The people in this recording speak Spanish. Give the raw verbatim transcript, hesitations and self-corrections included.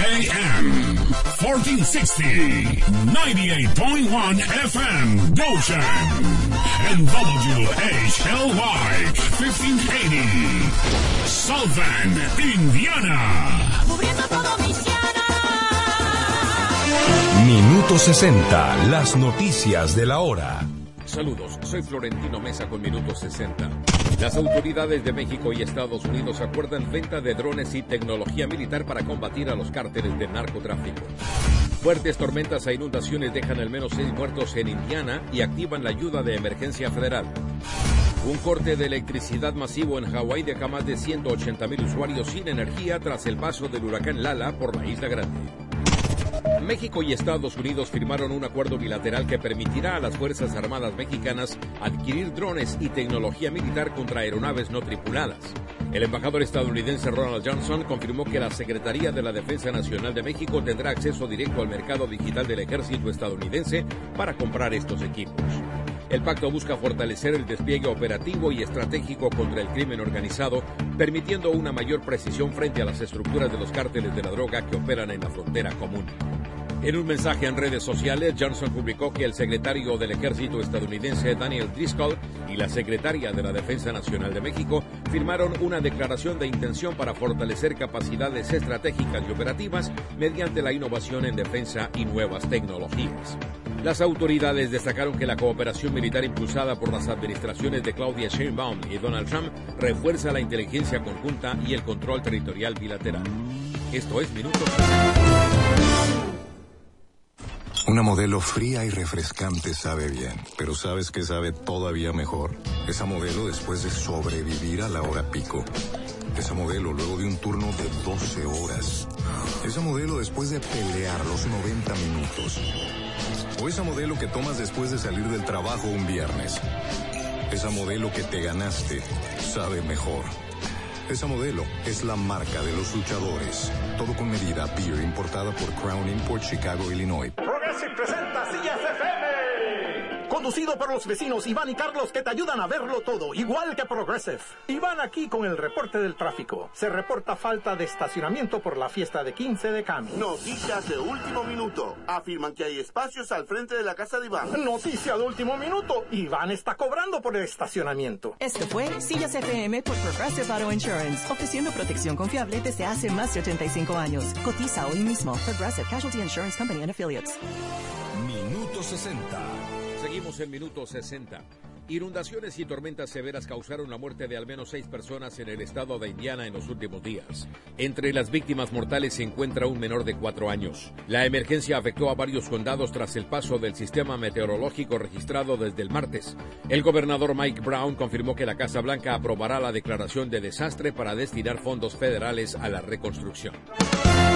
A M, fourteen sixty, ninety-eight point one F M, Goshen, and W H L Y, fifteen eighty, South Bend, Indiana. Cubriendo todo Michiana. Minuto sesenta, las noticias de la hora. Saludos, soy Florentino Mesa con Minuto sesenta. Las autoridades de México y Estados Unidos acuerdan venta de drones y tecnología militar para combatir a los cárteles del narcotráfico. Fuertes tormentas e inundaciones dejan al menos seis muertos en Indiana y activan la ayuda de emergencia federal. Un corte de electricidad masivo en Hawái deja más de ciento ochenta mil usuarios sin energía tras el paso del huracán Lala por la Isla Grande. México y Estados Unidos firmaron un acuerdo bilateral que permitirá a las Fuerzas Armadas mexicanas adquirir drones y tecnología militar contra aeronaves no tripuladas. El embajador estadounidense Ronald Johnson confirmó que la Secretaría de la Defensa Nacional de México tendrá acceso directo al mercado digital del ejército estadounidense para comprar estos equipos. El pacto busca fortalecer el despliegue operativo y estratégico contra el crimen organizado, permitiendo una mayor precisión frente a las estructuras de los cárteles de la droga que operan en la frontera común. En un mensaje en redes sociales, Johnson publicó que el secretario del Ejército estadounidense Daniel Driscoll y la secretaria de la Defensa Nacional de México firmaron una declaración de intención para fortalecer capacidades estratégicas y operativas mediante la innovación en defensa y nuevas tecnologías. Las autoridades destacaron que la cooperación militar impulsada por las administraciones de Claudia Sheinbaum y Donald Trump refuerza la inteligencia conjunta y el control territorial bilateral. Esto es Minuto. Una Modelo fría y refrescante sabe bien, pero ¿sabes qué sabe todavía mejor? Esa Modelo después de sobrevivir a la hora pico. Esa Modelo luego de un turno de doce horas. Esa Modelo después de pelear los noventa minutos. O esa Modelo que tomas después de salir del trabajo un viernes. Esa Modelo que te ganaste sabe mejor. Esa Modelo es la marca de los luchadores. Todo con medida, beer importada por Crown Import, Chicago, Illinois. Progressive presenta Sillas F M. Conducido por los vecinos Iván y Carlos que te ayudan a verlo todo, igual que Progressive. Iván aquí con el reporte del tráfico. Se reporta falta de estacionamiento por la fiesta de quince de Cami. Noticias de último minuto. Afirman que hay espacios al frente de la casa de Iván. Noticia de último minuto. Iván está cobrando por el estacionamiento. Esto fue Sillas F M por Progressive Auto Insurance, ofreciendo protección confiable desde hace más de ochenta y cinco años. Cotiza hoy mismo. Progressive Casualty Insurance Company and Affiliates. Minuto sesenta. Seguimos en Minuto sesenta. Inundaciones y tormentas severas causaron la muerte de al menos seis personas en el estado de Indiana en los últimos días. Entre las víctimas mortales se encuentra un menor de cuatro años. La emergencia afectó a varios condados tras el paso del sistema meteorológico registrado desde el martes. El gobernador Mike Brown confirmó que la Casa Blanca aprobará la declaración de desastre para destinar fondos federales a la reconstrucción.